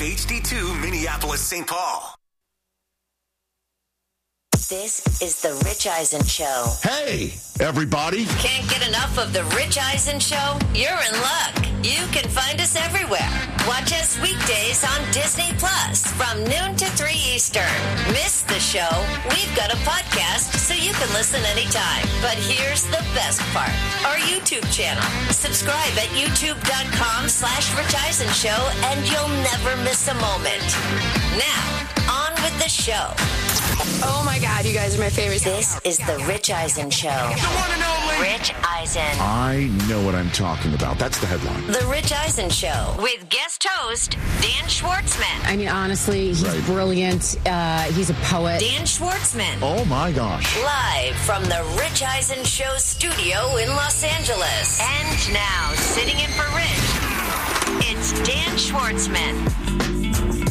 HD2 Minneapolis, St. Paul. This is the Rich Eisen Show. Hey, everybody. Can't get enough of the Rich Eisen Show? You're in luck. You can find us everywhere. Watch us weekdays on Disney Plus from noon to 3 Eastern. Miss the show? We've got a podcast so you can listen anytime. But here's the best part. Our YouTube channel. Subscribe at youtube.com/Rich Eisen Show and you'll never miss a moment. Now, on with the show. Oh my God, you guys are my favorite. This is the Rich Eisen Show. The one and only Rich Eisen. I know what I'm talking about. That's the headline. The Rich Eisen Show with guest host Dan Schwartzman. I mean, honestly, he's brilliant. He's a poet. Dan Schwartzman. Oh, my gosh. Live from the Rich Eisen Show studio in Los Angeles. And now, sitting in for Rich, it's Dan Schwartzman.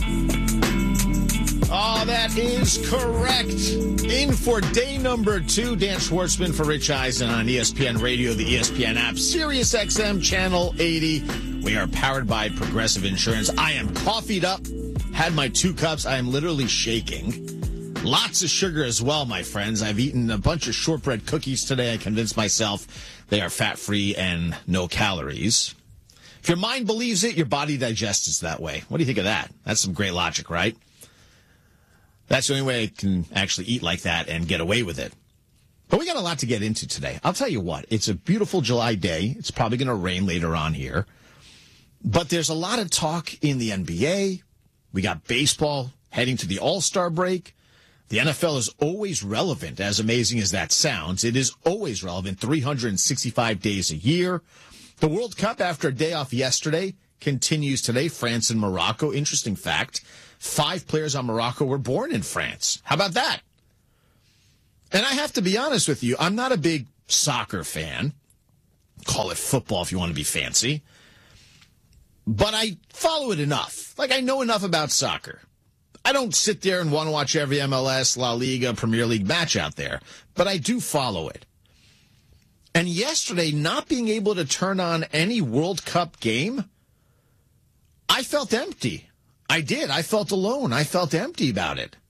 Oh, that is correct. In for day number 2, Dan Schwartzman for Rich Eisen on ESPN Radio, the ESPN app, Sirius XM Channel 80. We are powered by Progressive Insurance. I am coffeeed up, had my 2 cups. I am literally shaking. Lots of sugar as well, my friends. I've eaten a bunch of shortbread cookies today. I convinced myself they are fat-free and no calories. If your mind believes it, your body digests it that way. What do you think of that? That's some great logic, right? That's the only way I can actually eat like that and get away with it. But we got a lot to get into today. I'll tell you what, it's a beautiful July day. It's probably going to rain later on here. But there's a lot of talk in the NBA. We got baseball heading to the All-Star break. The NFL is always relevant, as amazing as that sounds. It is always relevant, 365 days a year. The World Cup, after a day off yesterday, continues today. France and Morocco. Interesting fact. 5 players on Morocco were born in France. How about that? And I have to be honest with you, I'm not a big soccer fan. Call it football if you want to be fancy. But I follow it enough. Like, I know enough about soccer. I don't sit there and want to watch every MLS, La Liga, Premier League match out there. But I do follow it. And yesterday, not being able to turn on any World Cup game, I felt empty. I did. I felt alone. I felt empty about it.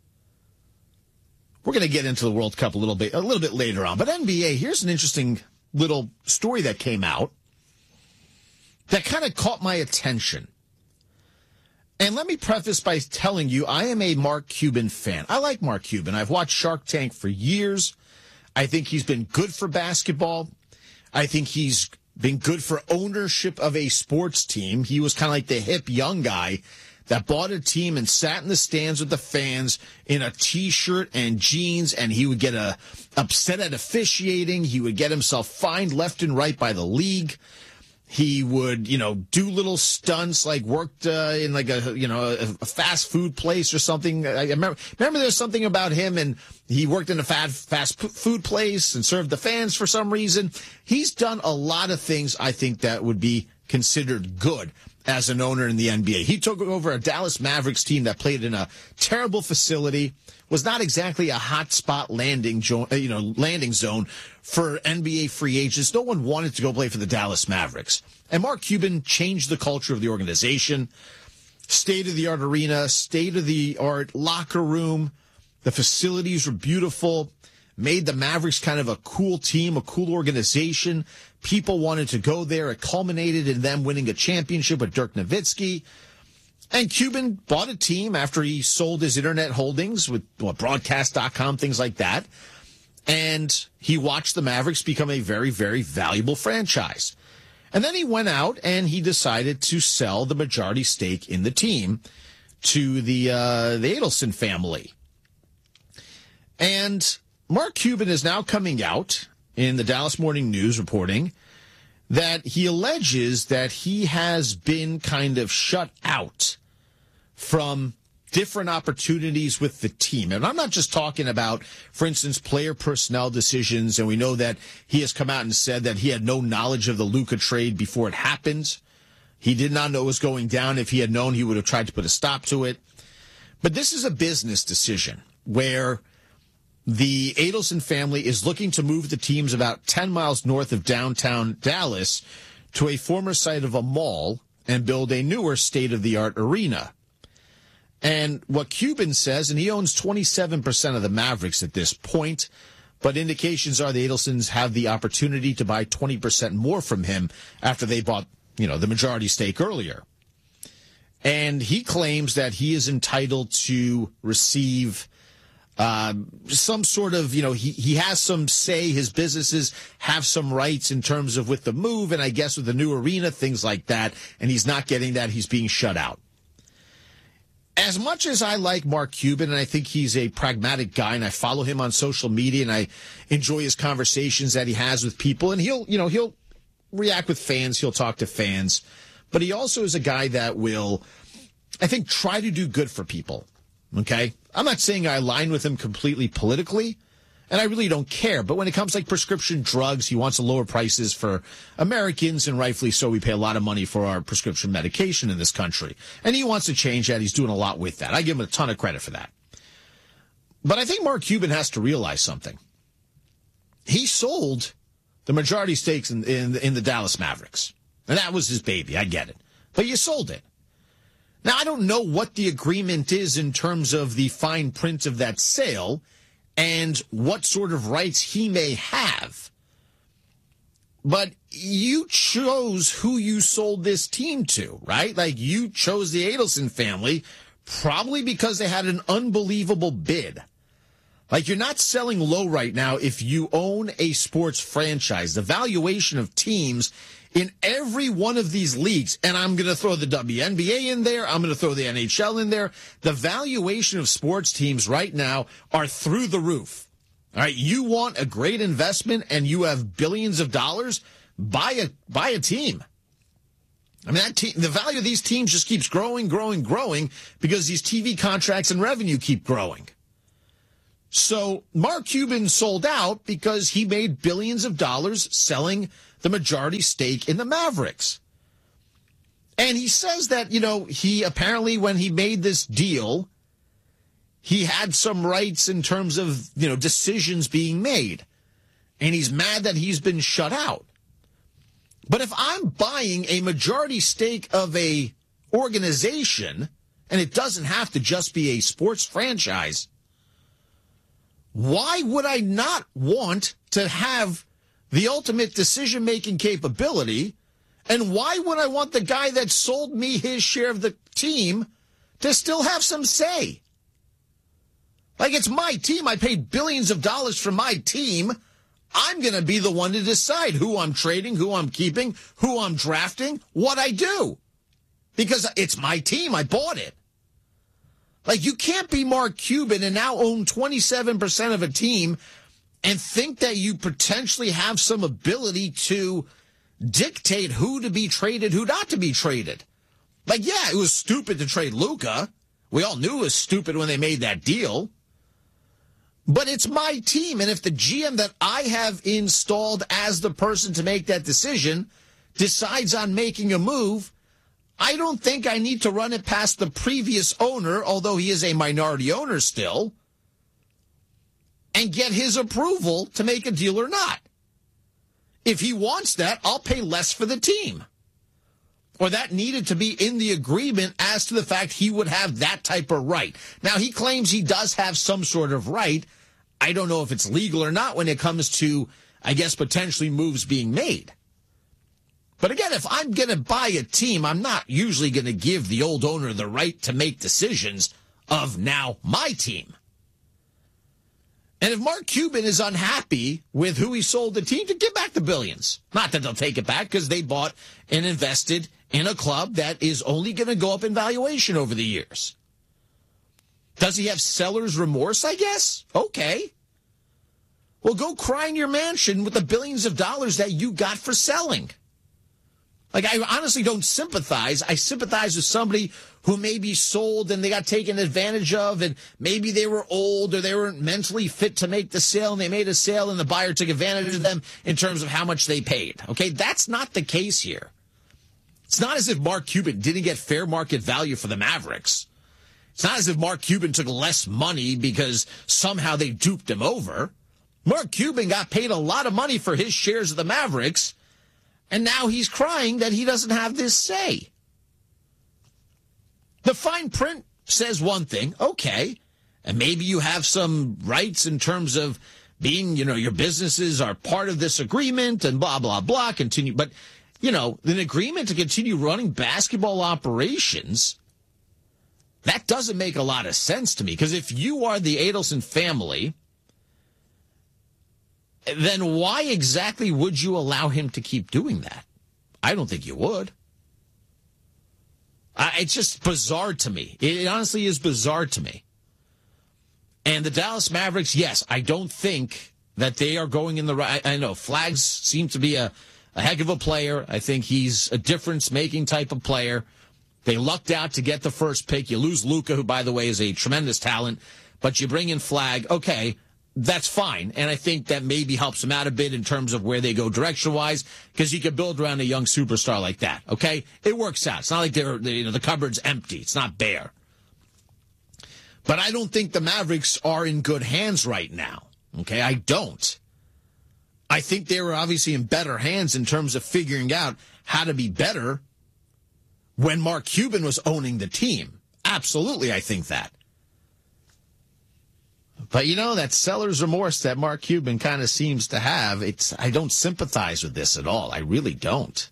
We're going to get into the World Cup a little bit later on. But NBA, here's an interesting little story that came out that kind of caught my attention. And let me preface by telling you, I am a Mark Cuban fan. I like Mark Cuban. I've watched Shark Tank for years. I think he's been good for basketball. I think he's been good for ownership of a sports team. He was kind of like the hip young guy that bought a team and sat in the stands with the fans in a T-shirt and jeans, and he would get upset at officiating. He would get himself fined left and right by the league. He would, do little stunts, like worked in like a fast food place or something. I remember there's something about him, and he worked in a fast food place and served the fans for some reason. He's done a lot of things, I think, that would be considered good as an owner in the NBA. He took over a Dallas Mavericks team that played in a terrible facility, was not exactly a hot spot landing zone for NBA free agents. No one wanted to go play for the Dallas Mavericks. And Mark Cuban changed the culture of the organization. State-of-the-art arena, state-of-the-art locker room. The facilities were beautiful. Made the Mavericks kind of a cool team, a cool organization. People wanted to go there. It culminated in them winning a championship with Dirk Nowitzki. And Cuban bought a team after he sold his internet holdings with broadcast.com, things like that. And he watched the Mavericks become a very, very valuable franchise. And then he went out and he decided to sell the majority stake in the team to the Adelson family. And Mark Cuban is now coming out in the Dallas Morning News reporting that he alleges that he has been kind of shut out from different opportunities with the team. And I'm not just talking about, for instance, player personnel decisions. And we know that he has come out and said that he had no knowledge of the Luka trade before it happened. He did not know it was going down. If he had known, he would have tried to put a stop to it. But this is a business decision where the Adelson family is looking to move the teams about 10 miles north of downtown Dallas to a former site of a mall and build a newer state-of-the-art arena. And what Cuban says, and he owns 27% of the Mavericks at this point, but indications are the Adelsons have the opportunity to buy 20% more from him after they bought, the majority stake earlier. And he claims that he is entitled to receive some sort of, he has some say, his businesses have some rights in terms of with the move, and I guess with the new arena, things like that, and he's not getting that. He's being shut out. As much as I like Mark Cuban, and I think he's a pragmatic guy, and I follow him on social media, and I enjoy his conversations that he has with people, and he'll react with fans, he'll talk to fans, but he also is a guy that will, I think, try to do good for people, okay? I'm not saying I align with him completely politically, and I really don't care, but when it comes like prescription drugs, he wants to lower prices for Americans, and rightfully so. We pay a lot of money for our prescription medication in this country, and he wants to change that. He's doing a lot with that. I give him a ton of credit for that. But I think Mark Cuban has to realize something. He sold the majority stakes in the Dallas Mavericks, and that was his baby. I get it, but you sold it. Now, I don't know what the agreement is in terms of the fine print of that sale and what sort of rights he may have. But you chose who you sold this team to, right? Like, you chose the Adelson family probably because they had an unbelievable bid. Like, you're not selling low right now if you own a sports franchise. The valuation of teams in every one of these leagues, and I'm going to throw the WNBA in there, I'm going to throw the NHL in there, the valuation of sports teams right now are through the roof. All right, you want a great investment and you have billions of dollars, buy a team. I mean, the value of these teams just keeps growing because these TV contracts and revenue keep growing. So Mark Cuban sold out because he made billions of dollars selling the majority stake in the Mavericks. And he says that, he apparently, when he made this deal, he had some rights in terms of, decisions being made. And he's mad that he's been shut out. But if I'm buying a majority stake of a organization, and it doesn't have to just be a sports franchise, why would I not want to have the ultimate decision-making capability? And why would I want the guy that sold me his share of the team to still have some say? Like, it's my team. I paid billions of dollars for my team. I'm going to be the one to decide who I'm trading, who I'm keeping, who I'm drafting, what I do. Because it's my team. I bought it. Like, you can't be Mark Cuban and now own 27% of a team and think that you potentially have some ability to dictate who to be traded, who not to be traded. Like, yeah, it was stupid to trade Luka. We all knew it was stupid when they made that deal. But it's my team, and if the GM that I have installed as the person to make that decision decides on making a move, I don't think I need to run it past the previous owner, although he is a minority owner still, and get his approval to make a deal or not. If he wants that, I'll pay less for the team. Or that needed to be in the agreement as to the fact he would have that type of right. Now, he claims he does have some sort of right. I don't know if it's legal or not when it comes to, I guess, potentially moves being made. But again, if I'm going to buy a team, I'm not usually going to give the old owner the right to make decisions of now my team. And if Mark Cuban is unhappy with who he sold the team to, give back the billions. Not that they'll take it back because they bought and invested in a club that is only going to go up in valuation over the years. Does he have seller's remorse, I guess? Okay. Well, go cry in your mansion with the billions of dollars that you got for selling. Like, I honestly don't sympathize. I sympathize with somebody who may be sold and they got taken advantage of, and maybe they were old or they weren't mentally fit to make the sale, and they made a sale and the buyer took advantage of them in terms of how much they paid. Okay, that's not the case here. It's not as if Mark Cuban didn't get fair market value for the Mavericks. It's not as if Mark Cuban took less money because somehow they duped him over. Mark Cuban got paid a lot of money for his shares of the Mavericks, and now he's crying that he doesn't have this say. The fine print says one thing, okay, and maybe you have some rights in terms of being, your businesses are part of this agreement and blah, blah, blah, continue. But, an agreement to continue running basketball operations, that doesn't make a lot of sense to me. Because if you are the Adelson family, then why exactly would you allow him to keep doing that? I don't think you would. It's just bizarre to me. It honestly is bizarre to me. And the Dallas Mavericks, yes, I don't think that they are going in the right. I know Flags seems to be a heck of a player. I think he's a difference-making type of player. They lucked out to get the first pick. You lose Luka, who, by the way, is a tremendous talent, but you bring in Flag. Okay, that's fine. And I think that maybe helps them out a bit in terms of where they go direction-wise, because you could build around a young superstar like that, okay? It works out. It's not like the cupboard's empty. It's not bare. But I don't think the Mavericks are in good hands right now, okay? I don't. I think they were obviously in better hands in terms of figuring out how to be better when Mark Cuban was owning the team. Absolutely, I think that. But, that seller's remorse that Mark Cuban kind of seems to have, I don't sympathize with this at all. I really don't.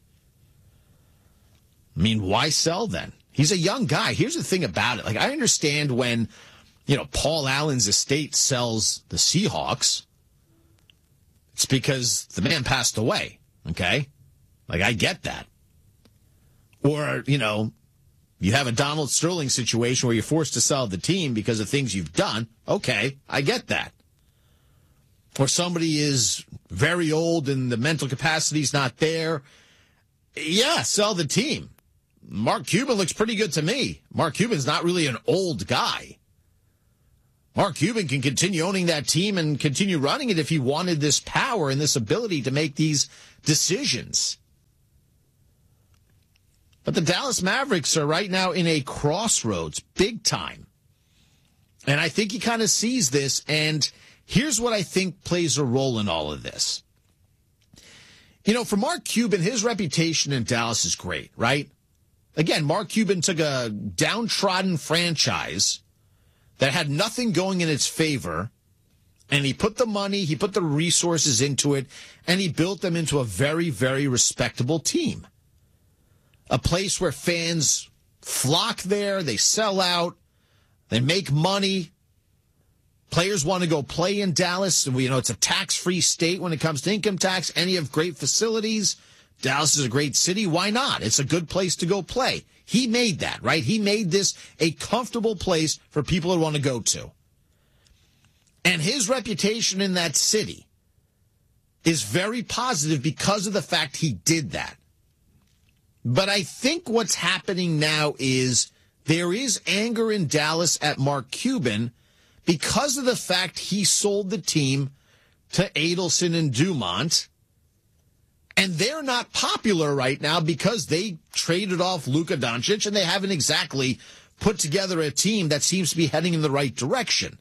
I mean, why sell then? He's a young guy. Here's the thing about it. I understand when, Paul Allen's estate sells the Seahawks, it's because the man passed away, okay? I get that. Or, you have a Donald Sterling situation where you're forced to sell the team because of things you've done. Okay, I get that. Or somebody is very old and the mental capacity's not there. Yeah, sell the team. Mark Cuban looks pretty good to me. Mark Cuban's not really an old guy. Mark Cuban can continue owning that team and continue running it if he wanted this power and this ability to make these decisions. But the Dallas Mavericks are right now in a crossroads, big time. And I think he kind of sees this, and here's what I think plays a role in all of this. For Mark Cuban, his reputation in Dallas is great, right? Again, Mark Cuban took a downtrodden franchise that had nothing going in its favor, and he put the money, he put the resources into it, and he built them into a very, very respectable team. A place where fans flock there, they sell out, they make money. Players want to go play in Dallas. It's a tax-free state when it comes to income tax, and you have great facilities. Dallas is a great city. Why not? It's a good place to go play. He made that, right? He made this a comfortable place for people to want to go to. And his reputation in that city is very positive because of the fact he did that. But I think what's happening now is there is anger in Dallas at Mark Cuban because of the fact he sold the team to Adelson and Dumont. And they're not popular right now because they traded off Luka Doncic and they haven't exactly put together a team that seems to be heading in the right direction.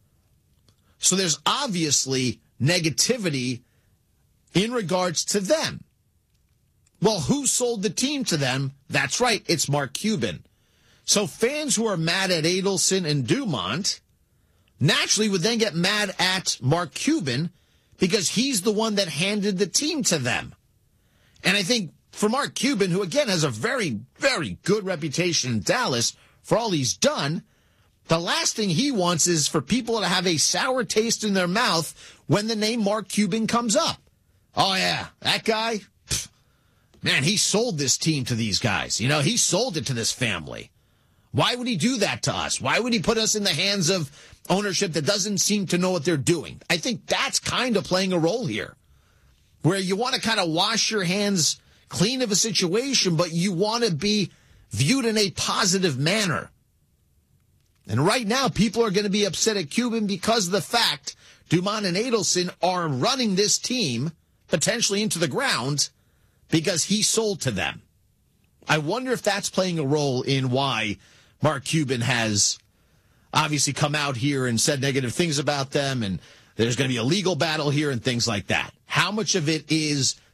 So there's obviously negativity in regards to them. Well, who sold the team to them? That's right, it's Mark Cuban. So fans who are mad at Adelson and Dumont naturally would then get mad at Mark Cuban because he's the one that handed the team to them. And I think for Mark Cuban, who again has a very, very good reputation in Dallas for all he's done, the last thing he wants is for people to have a sour taste in their mouth when the name Mark Cuban comes up. Oh, yeah, that guy, man, he sold this team to these guys. He sold it to this family. Why would he do that to us? Why would he put us in the hands of ownership that doesn't seem to know what they're doing? I think that's kind of playing a role here, where you want to kind of wash your hands clean of a situation, but you want to be viewed in a positive manner. And right now, people are going to be upset at Cuban because of the fact Dumont and Adelson are running this team potentially into the ground because he sold to them. I wonder if that's playing a role in why Mark Cuban has obviously come out here and said negative things about them, and there's going to be a legal battle here and things like that. How much of it is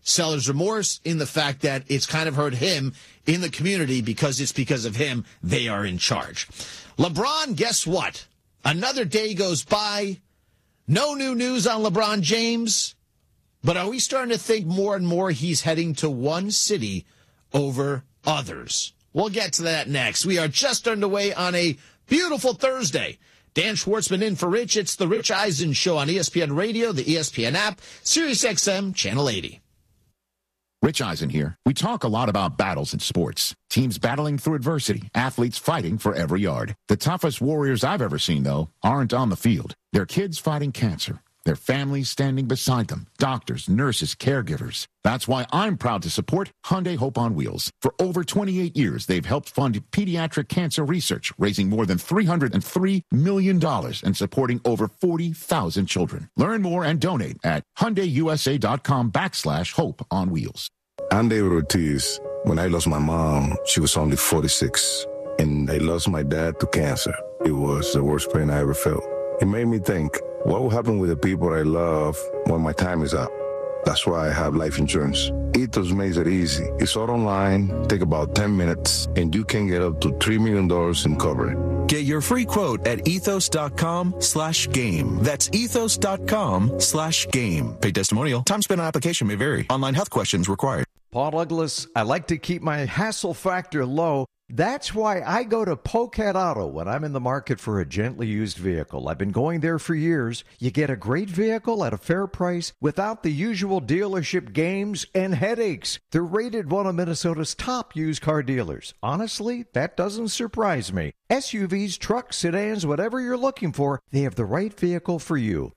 seller's remorse in the fact that it's kind of hurt him in the community because it's because of him they are in charge. LeBron, guess what? Another day goes by. No new news on LeBron James. But are we starting to think more and more he's heading to one city over others? We'll get to that next. We are just underway on a beautiful Thursday. Dan Schwartzman in for Rich. It's the Rich Eisen Show on ESPN Radio, the ESPN app, Sirius XM, Channel 80. Rich Eisen here. We talk a lot about battles in sports. Teams battling through adversity, athletes fighting for every yard. The toughest warriors I've ever seen, though, aren't on the field. They're kids fighting cancer. Their families standing beside them. Doctors, nurses, caregivers. That's why I'm proud to support Hyundai Hope on Wheels. For over 28 years, they've helped fund pediatric cancer research, raising more than $303 million and supporting over 40,000 children. Learn more and donate at HyundaiUSA.com/Hope on Wheels. I'm David Ortiz. When I lost my mom, she was only 46. And I lost my dad to cancer. It was the worst pain I ever felt. It made me think, what will happen with the people I love when my time is up? That's why I have life insurance. Ethos makes it easy. It's all online, take about 10 minutes, and you can get up to $3 million in coverage. Get your free quote at ethos.com/game. That's ethos.com/game. Paid testimonial. Time spent on application may vary. Online health questions required. Paul Douglas, I like to keep my hassle factor low. That's why I go to Pocat Auto when I'm in the market for a gently used vehicle. I've been going there for years. You get a great vehicle at a fair price without the usual dealership games and headaches. They're rated one of Minnesota's top used car dealers. Honestly, that doesn't surprise me. SUVs, trucks, sedans, whatever you're looking for, they have the right vehicle for you.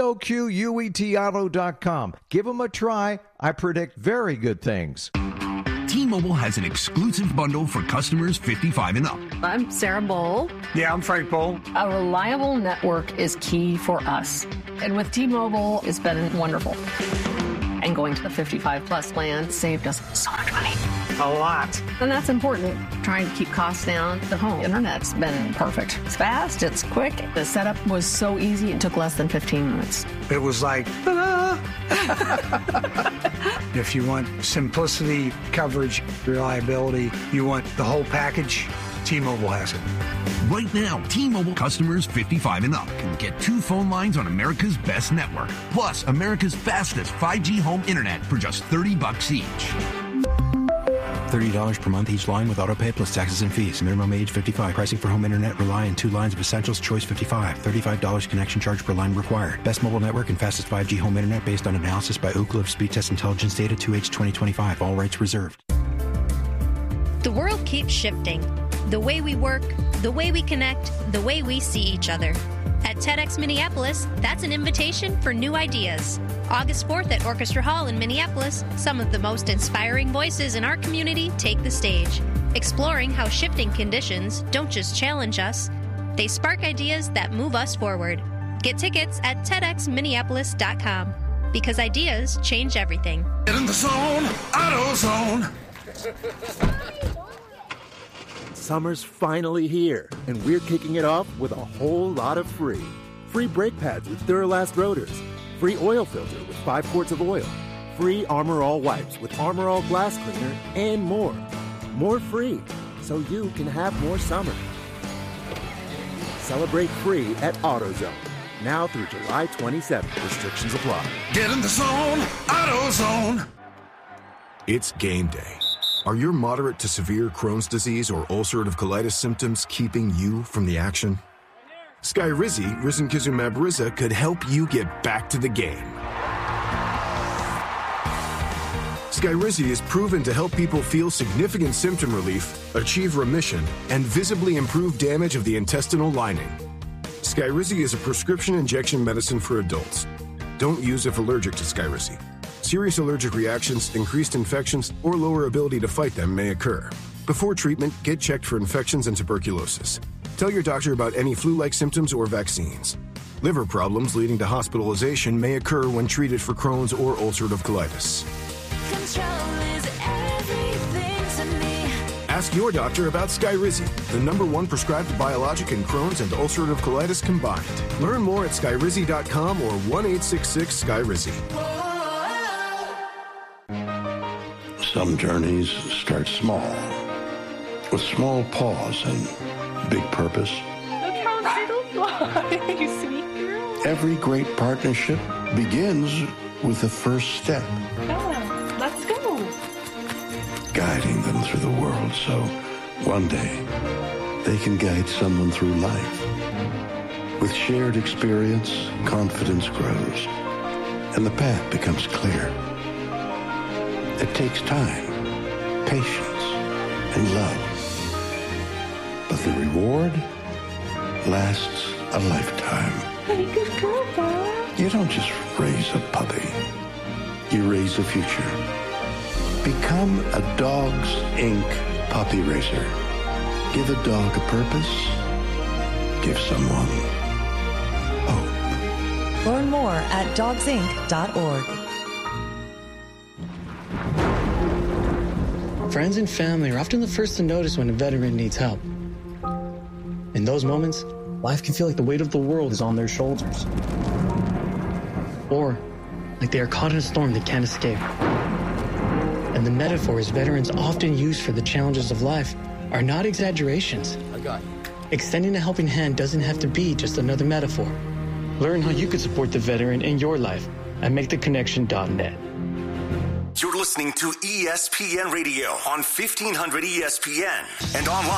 POQUETauto.com. Give them a try. I predict very good things. T-Mobile has an exclusive bundle for customers 55 and up. I'm Sarah Bowl. Yeah, I'm Frank Bowl. A reliable network is key for us. And with T-Mobile, it's been wonderful. And going to the 55-plus plan saved us so much money. A lot. And that's important. Trying to keep costs down. The home internet's been perfect. It's fast. It's quick. The setup was so easy. It took less than 15 minutes. It was like, if you want simplicity, coverage, reliability, you want the whole package, T-Mobile has it. Right now, T-Mobile customers 55 and up can get 2 phone lines on America's best network, plus America's fastest 5G home internet for just $30 each. $30 per month each line with autopay plus taxes and fees. Minimum age 55. Pricing for home internet rely on 2 lines of essentials. Choice 55. $35 connection charge per line required. Best mobile network and fastest 5G home internet based on analysis by Ookla of Speed Test Intelligence data 2H 2025. All rights reserved. The world keeps shifting. The way we work, the way we connect, the way we see each other. At TEDx Minneapolis, that's an invitation for new ideas. August 4th at Orchestra Hall in Minneapolis, some of the most inspiring voices in our community take the stage, exploring how shifting conditions don't just challenge us, they spark ideas that move us forward. Get tickets at TEDxMinneapolis.com, because ideas change everything. Get in the zone, AutoZone. Summer's finally here, and we're kicking it off with a whole lot of free. Free brake pads with Duralast rotors. Free oil filter with 5 quarts of oil. Free Armor All wipes with Armor All glass cleaner, and more. More free, so you can have more summer. Celebrate free at AutoZone. Now through July 27th. Restrictions apply. Get in the zone, AutoZone. It's game day. Are your moderate to severe Crohn's disease or ulcerative colitis symptoms keeping you from the action? Skyrizi, risankizumab Riza, could help you get back to the game. Skyrizi is proven to help people feel significant symptom relief, achieve remission, and visibly improve damage of the intestinal lining. Skyrizi is a prescription injection medicine for adults. Don't use if allergic to Skyrizi. Serious allergic reactions, increased infections, or lower ability to fight them may occur. Before treatment, get checked for infections and tuberculosis. Tell your doctor about any flu-like symptoms or vaccines. Liver problems leading to hospitalization may occur when treated for Crohn's or ulcerative colitis. Control is everything to me. Ask your doctor about Skyrizi, the #1 prescribed biologic in Crohn's and ulcerative colitis combined. Learn more at skyrizi.com or 1-866-SKYRIZI. Some journeys start small, with small pause and big purpose. Look how little fly. You sweet girl. Every great partnership begins with the first step, Bella, let's go. guiding them through the world so one day they can guide someone through life. With shared experience, confidence grows, and the path becomes clear. It takes time, patience, and love. But the reward lasts a lifetime. Hey, good girl, Bella. You don't just raise a puppy. You raise a future. Become a Dogs Inc. puppy raiser. Give a dog a purpose. Give someone hope. Learn more at dogsinc.org. Friends and family are often the first to notice when a veteran needs help. In those moments, life can feel like the weight of the world is on their shoulders. Or like they are caught in a storm they can't escape. And the metaphors veterans often use for the challenges of life are not exaggerations. I got you. Extending a helping hand doesn't have to be just another metaphor. Learn how you could support the veteran in your life at MakeTheConnection.net. You're listening to ESPN Radio on 1500 ESPN and online.